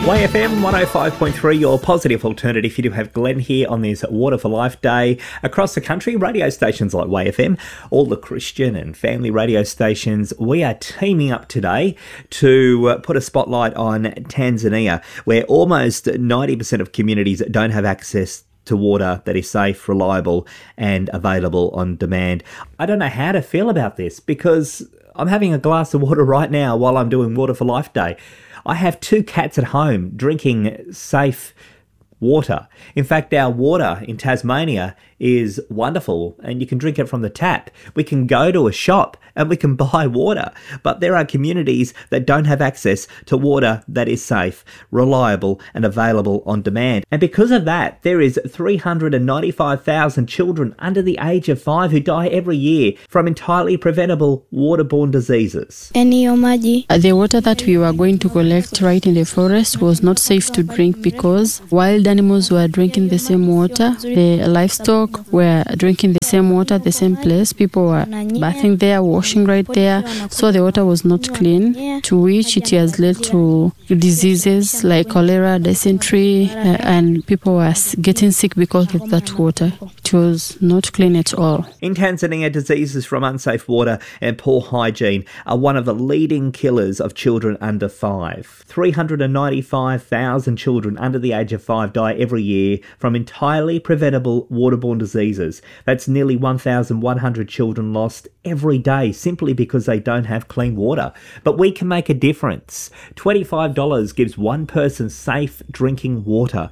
YFM 105.3, your positive alternative. You do have Glenn here on this Water for Life Day. Across the country, radio stations like YFM, all the Christian and family radio stations, we are teaming up today to put a spotlight on Tanzania, where almost 90% of communities don't have access to water that is safe, reliable and available on demand. I don't know how to feel about this because I'm having a glass of water right now while I'm doing Water for Life Day. I have 2 cats at home drinking safe water. In fact, our water in Tasmania is wonderful and you can drink it from the tap. We can go to a shop and we can buy water, but there are communities that don't have access to water that is safe, reliable and available on demand. And because of that, there is 395,000 children under the age of 5 who die every year from entirely preventable waterborne diseases. The water that we were going to collect right in the forest was not safe to drink because wild animals were drinking the same water, the livestock were drinking the same water, the same place. People were bathing there, washing right there, so the water was not clean, to which it has led to diseases like cholera, dysentery, and people were getting sick because of that water. It was not clean at all. In Tanzania, diseases from unsafe water and poor hygiene are one of the leading killers of children under 5. 395,000 children under the age of 5 die every year from entirely preventable waterborne diseases. That's nearly 1,100 children lost every day simply because they don't have clean water. But we can make a difference. $25 gives one person safe drinking water.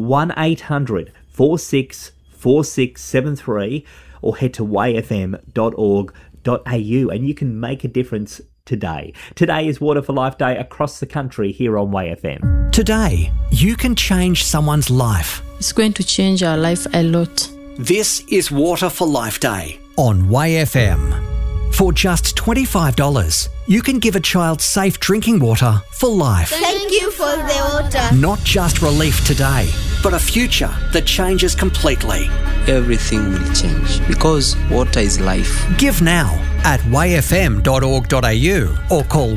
1-800-464673 or head to yfm.org.au and you can make a difference today. Today is Water for Life Day across the country here on YFM. Today, you can change someone's life. It's going to change our life a lot. This is Water for Life Day on YFM. For just $25, you can give a child safe drinking water for life. Thank you for the water. Not just relief today, but a future that changes completely. Everything will change because water is life. Give now at yfm.org.au or call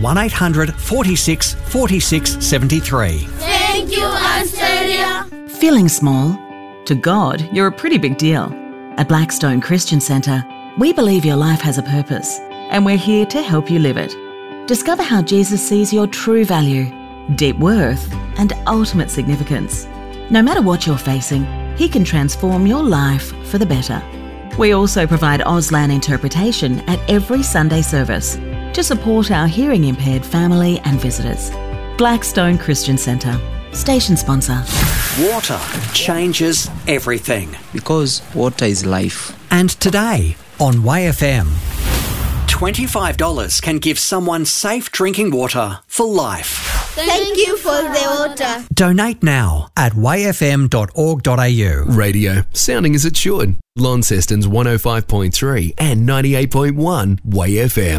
1-800-46-46-73. Thank you, Australia. Feeling small? To God, you're a pretty big deal. At Blackstone Christian Centre, we believe your life has a purpose, and we're here to help you live it. Discover how Jesus sees your true value, deep worth, and ultimate significance. No matter what you're facing, He can transform your life for the better. We also provide Auslan interpretation at every Sunday service to support our hearing impaired family and visitors. Blackstone Christian Centre, station sponsor. Water changes everything. Because water is life. And today on YFM, $25 can give someone safe drinking water for life. Thank you for the water. Donate now at yfm.org.au. Radio, sounding as it should. Launceston's 105.3 and 98.1 YFM.